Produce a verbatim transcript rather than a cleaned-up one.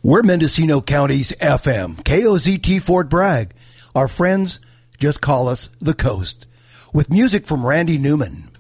We're Mendocino County's F M, K O Z T Fort Bragg. Our friends just call us the Coast. With music from Randy Newman.